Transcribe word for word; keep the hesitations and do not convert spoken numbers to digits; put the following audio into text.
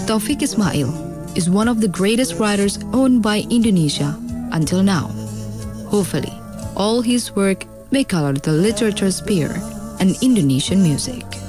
Taufik Ismail is one of the greatest writers owned by Indonesia until now. Hopefully, all his work may color the literature sphere and Indonesian music.